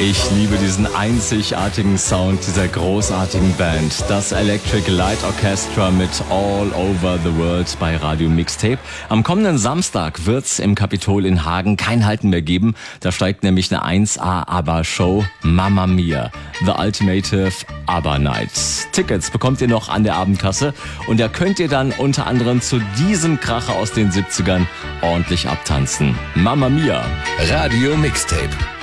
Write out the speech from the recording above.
Ich liebe diesen einzigartigen Sound dieser großartigen Band. Das Electric Light Orchestra mit All Over the World bei Radio Mixtape. Am kommenden Samstag wird's im Kapitol in Hagen kein Halten mehr geben. Da steigt nämlich eine 1A ABBA-Show Mamma Mia, The Ultimative ABBA Night. Tickets bekommt ihr noch an der Abendkasse und da könnt ihr dann unter anderem zu diesem Kracher aus den 70ern ordentlich abtanzen. Mamma Mia. Radio Mixtape.